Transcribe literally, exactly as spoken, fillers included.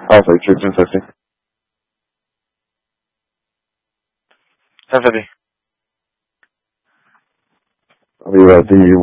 Alpha, Trojan fifty. ten fifty. I'll be right there.